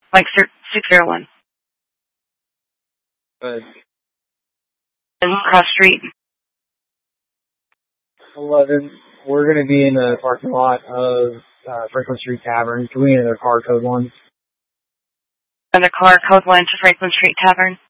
Mike 601. Good. And cross street. 11. We're going to be in the parking lot of Franklin Street Tavern. Can we enter car code 1? And the car code 1 to Franklin Street Tavern.